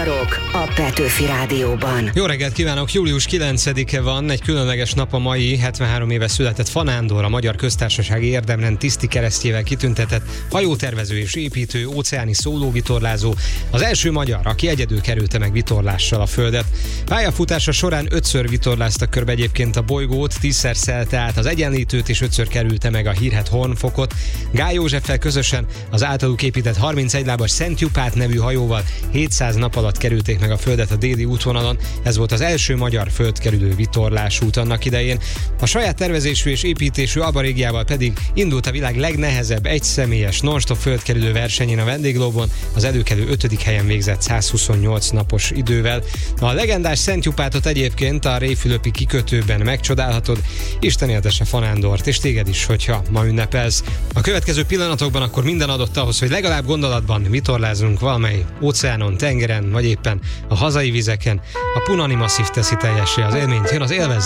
Zenekarok a Petőfi Rádióban. Jó reggelt kívánok! Július 9-e van, egy különleges nap a mai. 73 éve született Fanándor, a Magyar Köztársasági Érdemrend tiszti keresztjével kitüntetett hajótervező és építő, óceáni szólóvitorlázó, az első magyar, aki egyedül kerülte meg vitorlással a földet. Pályafutása során 5-ször vitorlázta körbe egyébként a bolygót, 10-szer szelte át az Egyenlítőt és 5-ször kerülte meg a hírhedt Hornfokot. Gály Józseffel közösen az általuk épített 31 lábas Szent Jupát nevű hajóval 700 nap alatt kerülték meg a földet a déli útvonalon. Ez volt az első magyar földkerülő vitorlásút annak idején. A saját tervezésű és építésű Alba Régiával pedig indult a világ legnehezebb egyszemélyes non-stop földkerülő versenyén a Vendéglóbon, az előkelő 5. helyen végzett 128 napos idővel. A legendás Szent Jupátot egyébként a Réfülöpi kikötőben megcsodálhatod. Isten éltesse Fanándort, és téged is, hogyha ma ünnepelsz. A következő pillanatokban akkor minden adott ahhoz, hogy legalább gondolatban vitorlázunk valamely óceánon, tengeren, vagy éppen a hazai vizeken. A Punani Masszív teszi teljessé az élményt, jön az Élvezz